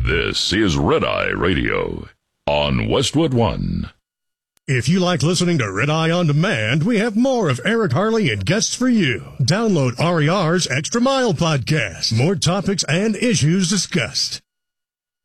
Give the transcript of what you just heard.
This is Red Eye Radio on Westwood One. If you like listening to Red Eye On Demand, we have more of Eric Harley and guests for you. Download RER's Extra Mile podcast. More topics and issues discussed.